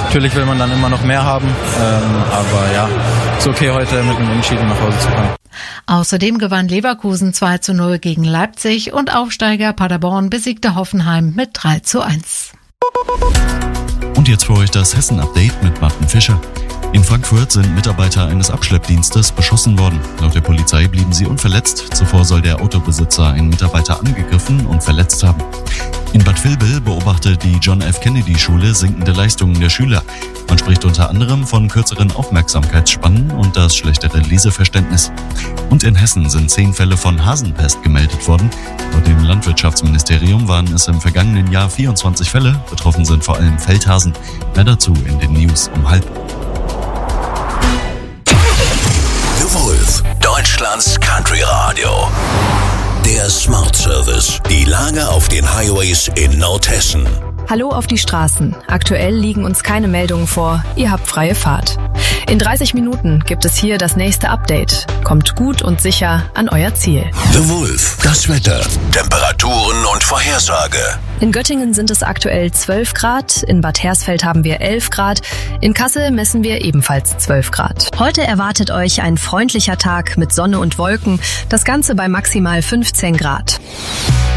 Natürlich will man dann immer noch mehr haben, aber ja, ist okay, heute mit einem Unentschieden nach Hause zu kommen. Außerdem gewann Leverkusen 2:0 gegen Leipzig und Aufsteiger Paderborn besiegte Hoffenheim mit 3:1. Und jetzt für euch das Hessen-Update mit Martin Fischer. In Frankfurt sind Mitarbeiter eines Abschleppdienstes beschossen worden. Laut der Polizei blieben sie unverletzt. Zuvor soll der Autobesitzer einen Mitarbeiter angegriffen und verletzt haben. In Bad Vilbel beobachtet die John F. Kennedy Schule sinkende Leistungen der Schüler. Man spricht unter anderem von kürzeren Aufmerksamkeitsspannen und das schlechtere Leseverständnis. Und in Hessen sind 10 Fälle von Hasenpest gemeldet worden. Laut dem Landwirtschaftsministerium waren es im vergangenen Jahr 24 Fälle. Betroffen sind vor allem Feldhasen. Mehr dazu in den News um 12:30. The Wolf, Deutschlands Country Radio. Der Smart Service. Die Lage auf den Highways in Nordhessen. Hallo auf die Straßen. Aktuell liegen uns keine Meldungen vor. Ihr habt freie Fahrt. In 30 Minuten gibt es hier das nächste Update. Kommt gut und sicher an euer Ziel. The Wolf, das Wetter, Temperaturen und Vorhersage. In Göttingen sind es aktuell 12 Grad, in Bad Hersfeld haben wir 11 Grad, in Kassel messen wir ebenfalls 12 Grad. Heute erwartet euch ein freundlicher Tag mit Sonne und Wolken, das Ganze bei maximal 15 Grad.